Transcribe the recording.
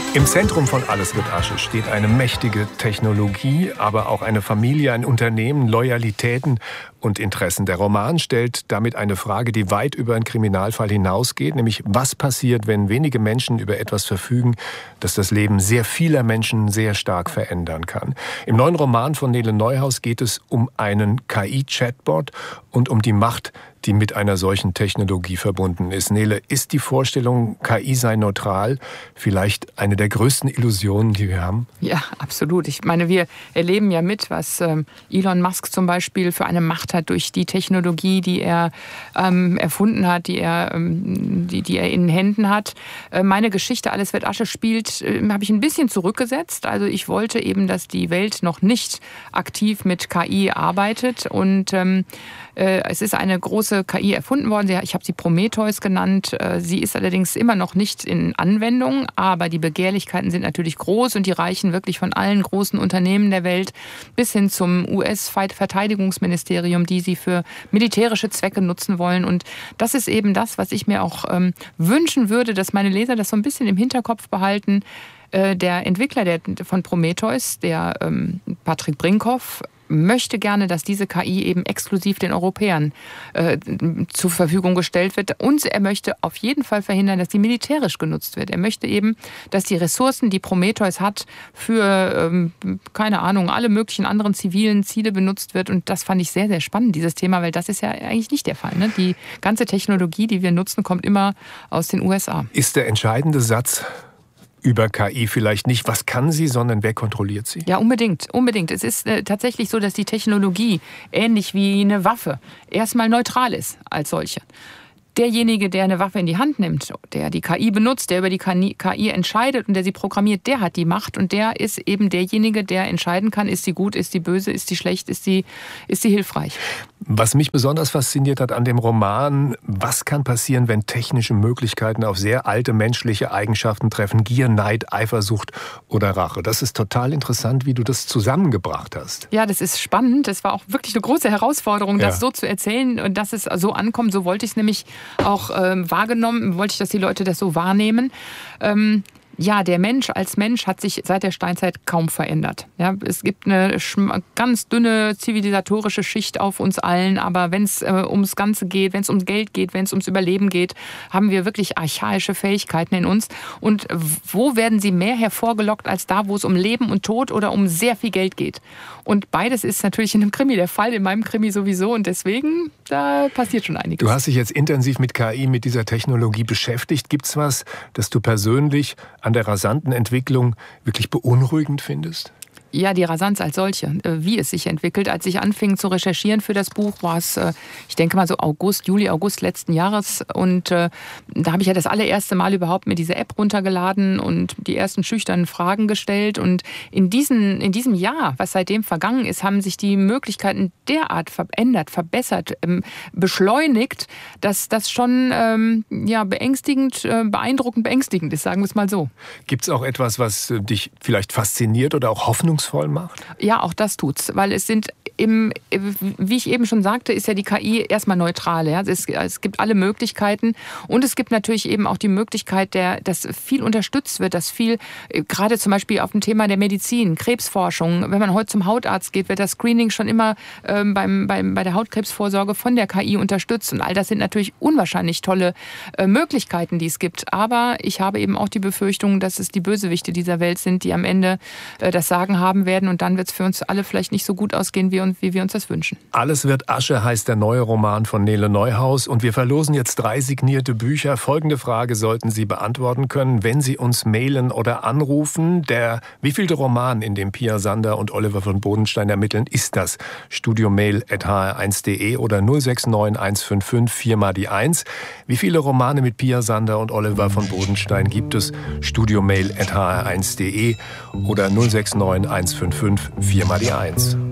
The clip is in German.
Im Zentrum von Alles wird Asche steht eine mächtige Technologie, aber auch eine Familie, ein Unternehmen, Loyalitäten und Interessen. Der Roman stellt damit eine Frage, die weit über einen Kriminalfall hinausgeht, nämlich was passiert, wenn wenige Menschen über etwas verfügen, das das Leben sehr vieler Menschen sehr stark verändern kann. Im neuen Roman von Nele Neuhaus geht es um einen KI-Chatbot und um die Macht, die mit einer solchen Technologie verbunden ist. Nele, ist die Vorstellung, KI sei neutral, vielleicht eine der größten Illusionen, die wir haben? Ja, absolut. Ich meine, wir erleben ja mit, was Elon Musk zum Beispiel für eine Macht hat durch die Technologie, die er erfunden hat, die er in den Händen hat. Meine Geschichte Alles wird Asche spielt, habe ich ein bisschen zurückgesetzt. Also ich wollte eben, dass die Welt noch nicht aktiv mit KI arbeitet und es ist eine große KI erfunden worden. Ich habe sie Prometheus genannt. Sie ist allerdings immer noch nicht in Anwendung, aber die Begehrlichkeiten sind natürlich groß und die reichen wirklich von allen großen Unternehmen der Welt bis hin zum US-Verteidigungsministerium, die sie für militärische Zwecke nutzen wollen. Und das ist eben das, was ich mir auch wünschen würde, dass meine Leser das so ein bisschen im Hinterkopf behalten. Der Entwickler von Prometheus, der Patrick Brinkhoff, möchte gerne, dass diese KI eben exklusiv den Europäern zur Verfügung gestellt wird. Und er möchte auf jeden Fall verhindern, dass die militärisch genutzt wird. Er möchte eben, dass die Ressourcen, die Prometheus hat, für, keine Ahnung, alle möglichen anderen zivilen Ziele benutzt wird. Und das fand ich sehr, sehr spannend, dieses Thema, weil das ist ja eigentlich nicht der Fall. Ne? Die ganze Technologie, die wir nutzen, kommt immer aus den USA. Ist der entscheidende Satz über KI vielleicht nicht, was kann sie, sondern wer kontrolliert sie? Ja, unbedingt. Es ist tatsächlich so, dass die Technologie, ähnlich wie eine Waffe, erstmal neutral ist als solche. Derjenige, der eine Waffe in die Hand nimmt, der die KI benutzt, der über die KI entscheidet und der sie programmiert, der hat die Macht und der ist eben derjenige, der entscheiden kann, ist sie gut, ist sie böse, ist sie schlecht, ist sie hilfreich. Was mich besonders fasziniert hat an dem Roman, was kann passieren, wenn technische Möglichkeiten auf sehr alte menschliche Eigenschaften treffen, Gier, Neid, Eifersucht oder Rache. Das ist total interessant, wie du das zusammengebracht hast. Ja, das ist spannend. Das war auch wirklich eine große Herausforderung, das so zu erzählen und dass es so ankommt. So wollte ich es nämlich auch wahrgenommen, wollte ich, dass die Leute das so wahrnehmen. Ja, der Mensch als Mensch hat sich seit der Steinzeit kaum verändert. Ja, es gibt eine ganz dünne zivilisatorische Schicht auf uns allen, aber wenn es ums Ganze geht, wenn es um Geld geht, wenn es ums Überleben geht, haben wir wirklich archaische Fähigkeiten in uns. Und wo werden sie mehr hervorgelockt als da, wo es um Leben und Tod oder um sehr viel Geld geht? Und beides ist natürlich in einem Krimi der Fall, in meinem Krimi sowieso. Und deswegen, da passiert schon einiges. Du hast dich jetzt intensiv mit KI, mit dieser Technologie beschäftigt. Gibt's was, das du persönlich an der rasanten Entwicklung wirklich beunruhigend findest? Ja, die Rasanz als solche, wie es sich entwickelt. Als ich anfing zu recherchieren für das Buch, war es, ich denke mal so Juli, August letzten Jahres. Und da habe ich ja das allererste Mal überhaupt mir diese App runtergeladen und die ersten schüchternen Fragen gestellt. Und in diesem Jahr, was seitdem vergangen ist, haben sich die Möglichkeiten derart verändert, verbessert, beschleunigt, dass das schon beeindruckend beängstigend ist, sagen wir es mal so. Gibt es auch etwas, was dich vielleicht fasziniert oder auch hoffnungsvoll macht? Ja, auch das tut's, weil es sind wie ich eben schon sagte, ist ja die KI erstmal neutral. Ja? Es gibt alle Möglichkeiten und es gibt natürlich eben auch die Möglichkeit, dass viel unterstützt wird, dass viel, gerade zum Beispiel auf dem Thema der Medizin, Krebsforschung, wenn man heute zum Hautarzt geht, wird das Screening schon immer bei der Hautkrebsvorsorge von der KI unterstützt und all das sind natürlich unwahrscheinlich tolle Möglichkeiten, die es gibt. Aber ich habe eben auch die Befürchtung, dass es die Bösewichte dieser Welt sind, die am Ende das Sagen haben werden und dann wird es für uns alle vielleicht nicht so gut ausgehen, wie wir uns das wünschen. Alles wird Asche heißt der neue Roman von Nele Neuhaus und wir verlosen jetzt 3 signierte Bücher. Folgende Frage sollten Sie beantworten können, wenn Sie uns mailen oder anrufen. Der wievielte Roman, in dem Pia Sander und Oliver von Bodenstein ermitteln, ist das? studiomail@hr1.de oder 069 155 4 mal die 1. Wie viele Romane mit Pia Sander und Oliver von Bodenstein gibt es? studiomail@hr1.de oder 069 155 4 mal die 1.